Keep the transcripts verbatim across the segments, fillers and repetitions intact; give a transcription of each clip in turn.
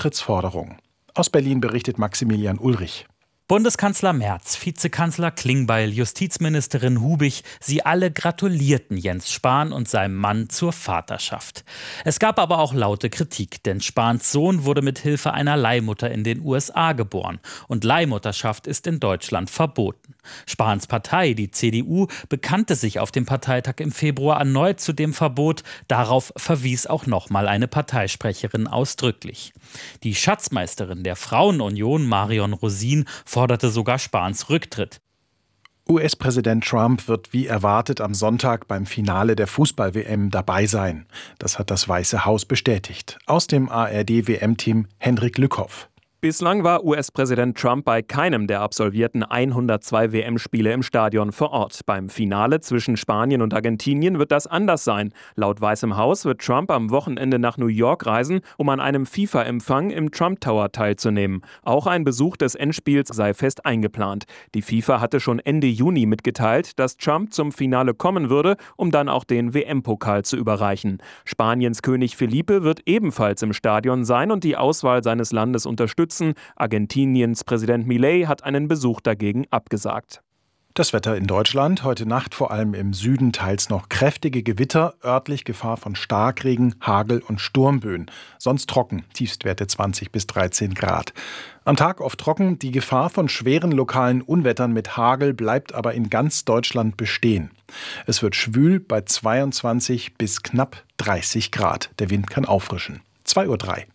Rücktrittsforderung. Aus Berlin berichtet Maximilian Ulrich. Bundeskanzler Merz, Vizekanzler Klingbeil, Justizministerin Hubig, sie alle gratulierten Jens Spahn und seinem Mann zur Vaterschaft. Es gab aber auch laute Kritik, denn Spahns Sohn wurde mit Hilfe einer Leihmutter in den U S A geboren und Leihmutterschaft ist in Deutschland verboten. Spahns Partei, die C D U, bekannte sich auf dem Parteitag im Februar erneut zu dem Verbot. Darauf verwies auch nochmal eine Parteisprecherin ausdrücklich. Die Schatzmeisterin der Frauenunion, Marion Rosin, forderte sogar Spahns Rücktritt. U S-Präsident Trump wird wie erwartet am Sonntag beim Finale der Fußball-W M dabei sein. Das hat das Weiße Haus bestätigt. Aus dem A R D-W M-Team Hendrik Lückhoff. Bislang war U S-Präsident Trump bei keinem der absolvierten hundertzwei W M-Spiele im Stadion vor Ort. Beim Finale zwischen Spanien und Argentinien wird das anders sein. Laut Weißem Haus wird Trump am Wochenende nach New York reisen, um an einem FIFA-Empfang im Trump Tower teilzunehmen. Auch ein Besuch des Endspiels sei fest eingeplant. Die FIFA hatte schon Ende Juni mitgeteilt, dass Trump zum Finale kommen würde, um dann auch den W M-Pokal zu überreichen. Spaniens König Felipe wird ebenfalls im Stadion sein und die Auswahl seines Landes unterstützen. Argentiniens Präsident Milei hat einen Besuch dagegen abgesagt. Das Wetter in Deutschland. Heute Nacht vor allem im Süden teils noch kräftige Gewitter, örtlich Gefahr von Starkregen, Hagel und Sturmböen. Sonst trocken, Tiefstwerte zwanzig bis dreizehn Grad. Am Tag oft trocken, die Gefahr von schweren lokalen Unwettern mit Hagel bleibt aber in ganz Deutschland bestehen. Es wird schwül bei zweiundzwanzig bis knapp dreißig Grad. Der Wind kann auffrischen. zwei Uhr drei.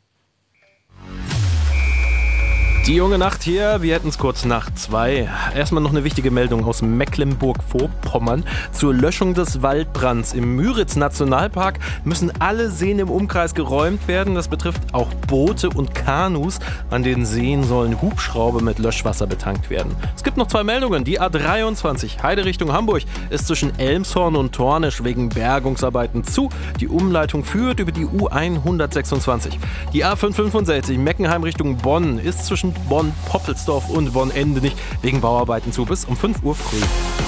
Die junge Nacht hier, wir hätten es kurz nach zwei. Erstmal noch eine wichtige Meldung aus Mecklenburg-Vorpommern. Zur Löschung des Waldbrands im Müritz-Nationalpark müssen alle Seen im Umkreis geräumt werden. Das betrifft auch Boote und Kanus. An den Seen sollen Hubschrauber mit Löschwasser betankt werden. Es gibt noch zwei Meldungen. Die A dreiundzwanzig, Heide Richtung Hamburg, ist zwischen Elmshorn und Tornisch wegen Bergungsarbeiten zu. Die Umleitung führt über die U hundertsechsundzwanzig. Die A fünfhundertfünfundsechzig, Meckenheim Richtung Bonn, ist zwischen Bonn-Poppelsdorf und Bonn-Endenich wegen Bauarbeiten zu bis um fünf Uhr früh.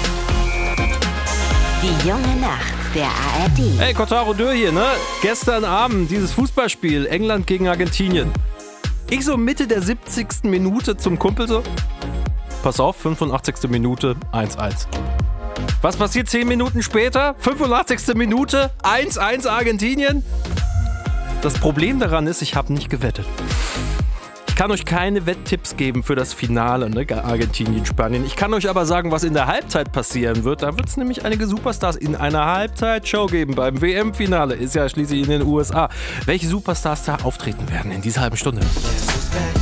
Die junge Nacht der A R D. Hey, Kotaro Dürr hier, ne? Gestern Abend dieses Fußballspiel England gegen Argentinien. Ich so Mitte der siebzigsten Minute zum Kumpel so. Pass auf, fünfundachtzigste Minute eins eins. Was passiert zehn Minuten später? fünfundachtzigste Minute eins eins Argentinien. Das Problem daran ist, ich habe nicht gewettet. Ich kann euch keine Wetttipps geben für das Finale, ne, Argentinien-Spanien. Ich kann euch aber sagen, was in der Halbzeit passieren wird. Da wird es nämlich einige Superstars in einer Halbzeitshow geben beim W M-Finale. Ist ja schließlich in den U S A. Welche Superstars da auftreten werden in dieser halben Stunde?